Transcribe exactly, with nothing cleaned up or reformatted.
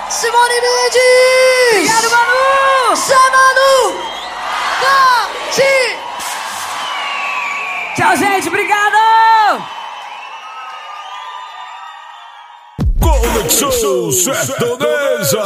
Simone Mendes! Obrigado, Manu! Zé Manu! Tati! Tchau, gente, obrigado! Conexão Sertaneja.